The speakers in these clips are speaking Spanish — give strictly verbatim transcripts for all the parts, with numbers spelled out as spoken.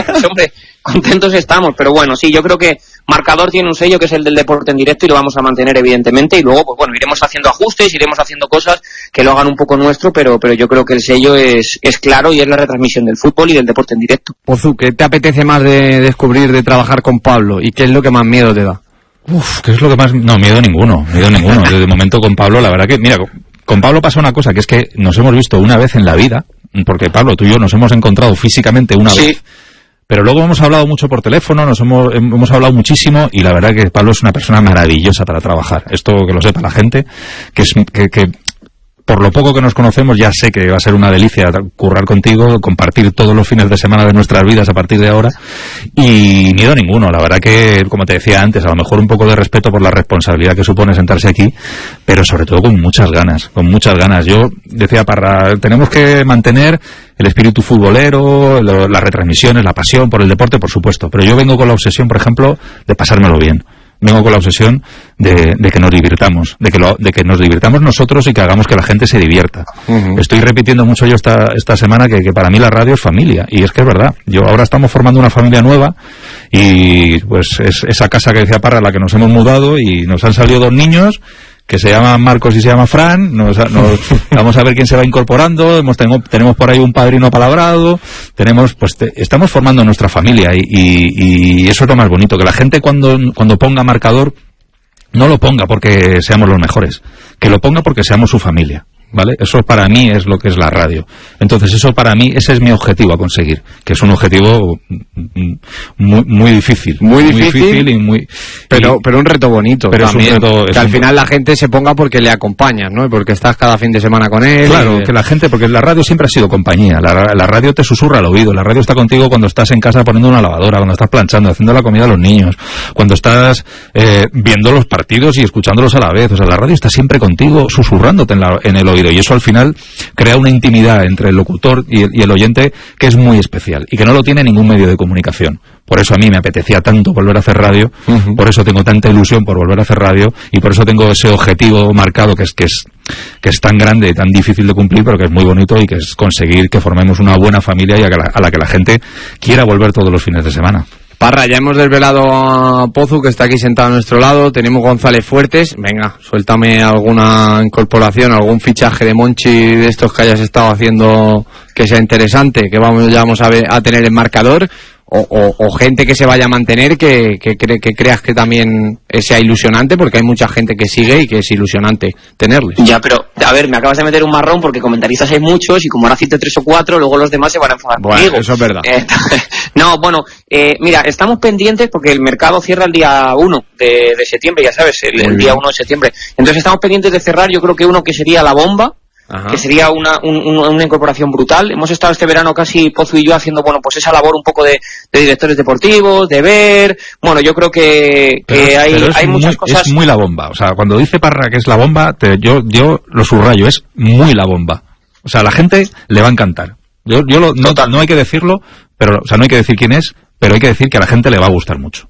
no, pues hombre, contentos estamos, pero bueno, sí, yo creo que Marcador tiene un sello que es el del deporte en directo y lo vamos a mantener evidentemente, y luego pues bueno, iremos haciendo ajustes, iremos haciendo cosas que lo hagan un poco nuestro, pero pero yo creo que el sello es, es claro y es la retransmisión del fútbol y del deporte en directo. Pozu, ¿qué te apetece más de descubrir, de trabajar con Pablo? ¿Y qué es lo que más miedo te da? Uf, ¿qué es lo que más...? No, miedo ninguno, miedo ninguno. Desde el momento con Pablo, la verdad que, mira, con Pablo pasa una cosa, que es que nos hemos visto una vez en la vida, porque Pablo, tú y yo nos hemos encontrado físicamente una sí. vez. Pero luego hemos hablado mucho por teléfono, nos hemos, hemos hablado muchísimo, y la verdad que Pablo es una persona maravillosa para trabajar. Esto que lo sepa la gente, que es que, que por lo poco que nos conocemos ya sé que va a ser una delicia currar contigo, compartir todos los fines de semana de nuestras vidas a partir de ahora, y miedo ninguno. La verdad que, como te decía antes, a lo mejor un poco de respeto por la responsabilidad que supone sentarse aquí, pero sobre todo con muchas ganas, con muchas ganas. Yo decía, Parra, tenemos que mantener el espíritu futbolero, lo, las retransmisiones, la pasión por el deporte, por supuesto, pero yo vengo con la obsesión, por ejemplo, de pasármelo bien. Vengo con la obsesión de, de que nos divirtamos, de que lo, de que nos divirtamos nosotros y que hagamos que la gente se divierta. Uh-huh. Estoy repitiendo mucho yo esta, esta semana que, que para mí la radio es familia, y es que es verdad. Yo ahora estamos formando una familia nueva, y pues es esa casa que decía Parra a la que nos hemos mudado, y nos han salido dos niños que se llaman Marcos y se llama Fran. Nos, nos, vamos a ver quién se va incorporando. Hemos, tengo, tenemos por ahí un padrino apalabrado. Tenemos, pues, te, estamos formando nuestra familia, y, y, y eso es lo más bonito. Que la gente cuando, cuando ponga Marcador, no lo ponga porque seamos los mejores. Que lo ponga porque seamos su familia. ¿Vale? Eso para mí es lo que es la radio. Entonces eso para mí, ese es mi objetivo a conseguir, que es un objetivo muy, muy difícil. Muy difícil, muy difícil y muy... Pero, y, pero un reto bonito pero también, es un reto, que es al un... final la gente se ponga porque le acompañas, ¿no? Y porque estás cada fin de semana con él. Claro, y... que la gente, porque la radio siempre ha sido compañía, la, la radio te susurra al oído, la radio está contigo cuando estás en casa poniendo una lavadora, cuando estás planchando, haciendo la comida a los niños, cuando estás eh, viendo los partidos y escuchándolos a la vez. O sea, la radio está siempre contigo, susurrándote en, la, en el oído, y eso al final crea una intimidad entre el locutor y el, y el oyente que es muy especial y que no lo tiene ningún medio de comunicación. Por eso a mí me apetecía tanto volver a hacer radio, uh-huh. Por eso tengo tanta ilusión por volver a hacer radio, y por eso tengo ese objetivo marcado que es que es que es tan grande y tan difícil de cumplir, pero que es muy bonito, y que es conseguir que formemos una buena familia y a, la, a la que la gente quiera volver todos los fines de semana. Parra, ya hemos desvelado a Pozu, que está aquí sentado a nuestro lado. Tenemos González Fuertes. Venga, suéltame alguna incorporación, algún fichaje de Monchi de estos que hayas estado haciendo que sea interesante, que vamos ya vamos a, ver, a tener en Marcador. O, o, o gente que se vaya a mantener, que, que, que, que creas que también sea ilusionante, porque hay mucha gente que sigue y que es ilusionante tenerles. Ya, pero, a ver, me acabas de meter un marrón porque comentaristas hay muchos, y como ahora cite tres o cuatro, luego los demás se van a enfadar bueno, conmigo. Eso es verdad. Eh, no, bueno, eh, mira, estamos pendientes porque el mercado cierra el día uno de, de septiembre, ya sabes, el, el día uno de septiembre. Entonces estamos pendientes de cerrar, yo creo que uno que sería La Bomba, Ajá. que sería una, un, una incorporación brutal. Hemos estado este verano casi Pozu y yo haciendo, bueno, pues esa labor un poco de, de directores deportivos, de ver, bueno, yo creo que, que pero, hay, pero hay muy, muchas cosas. Es muy La Bomba, o sea, cuando dice Parra que es La Bomba, te, yo, yo lo subrayo, es muy La Bomba. O sea, a la gente le va a encantar. Yo, yo lo, no, no hay que decirlo, pero, o sea, no hay que decir quién es, pero hay que decir que a la gente le va a gustar mucho.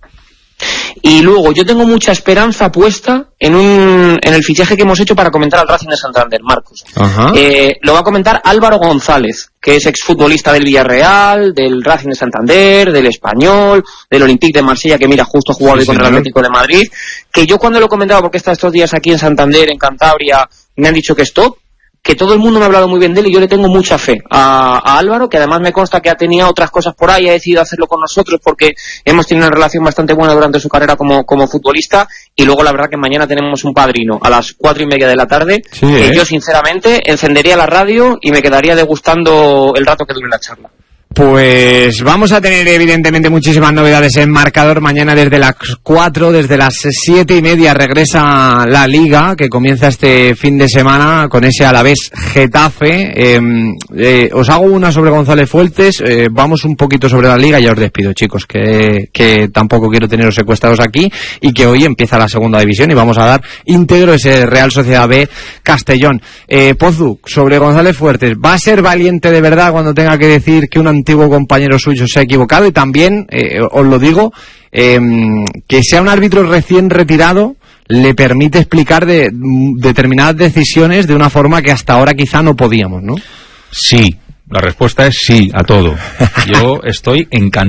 Y luego yo tengo mucha esperanza puesta en un en el fichaje que hemos hecho para comentar al Racing de Santander, Marcos. Ajá. Eh, lo va a comentar Álvaro González, que es exfutbolista del Villarreal, del Racing de Santander, del Español, del Olympique de Marsella, que mira, justo jugó hoy sí, con el Atlético de Madrid. Que yo cuando lo he comentado, porque está estos días aquí en Santander, en Cantabria, me han dicho que es top, que todo el mundo me ha hablado muy bien de él, y yo le tengo mucha fe a, a Álvaro, que además me consta que ha tenido otras cosas por ahí, ha decidido hacerlo con nosotros porque hemos tenido una relación bastante buena durante su carrera como, como futbolista. Y luego la verdad que mañana tenemos un padrino a las cuatro y media de la tarde, sí, que ¿eh? Yo sinceramente encendería la radio y me quedaría degustando el rato que dure la charla. Pues vamos a tener evidentemente muchísimas novedades en Marcador mañana desde las cuatro, desde las siete y media regresa la Liga, que comienza este fin de semana con ese Alavés Getafe. Eh, eh, os hago una sobre González Fuertes, eh, vamos un poquito sobre la Liga y ya os despido, chicos, que, que tampoco quiero teneros secuestrados aquí, y que hoy empieza la segunda división y vamos a dar íntegro ese Real Sociedad B Castellón. Eh, Pozu, sobre González Fuertes, ¿va a ser valiente de verdad cuando tenga que decir que una antiguo compañero suyo se ha equivocado? Y también, eh, os lo digo, eh, que sea un árbitro recién retirado le permite explicar de, de determinadas decisiones de una forma que hasta ahora quizá no podíamos, ¿no? Sí, la respuesta es sí a todo. Yo estoy encantado.